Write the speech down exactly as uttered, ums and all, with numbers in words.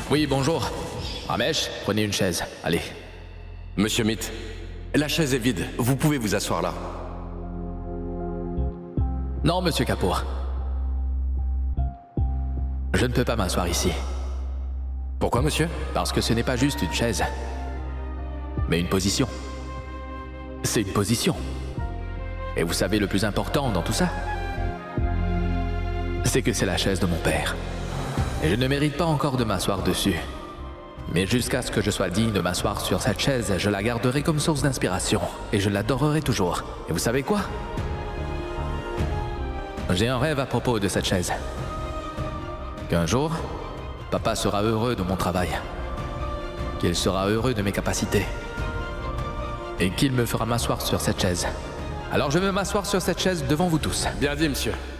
Oui, bonjour. Ramesh, prenez une chaise. Allez. Monsieur Mitt, la chaise est vide. Vous pouvez vous asseoir là. Non, monsieur Kapoor. Je ne peux pas m'asseoir ici. Pourquoi, monsieur? Parce que ce n'est pas juste une chaise, mais une position. C'est une position. Et vous savez le plus important dans tout ça? C'est que c'est la chaise de mon père. Et je ne mérite pas encore de m'asseoir dessus. Mais jusqu'à ce que je sois digne de m'asseoir sur cette chaise, je la garderai comme source d'inspiration. Et je l'adorerai toujours. Et vous savez quoi? J'ai un rêve à propos de cette chaise. Qu'un jour, papa sera heureux de mon travail. Qu'il sera heureux de mes capacités. Et qu'il me fera m'asseoir sur cette chaise. Alors je veux m'asseoir sur cette chaise devant vous tous. Bien dit, monsieur.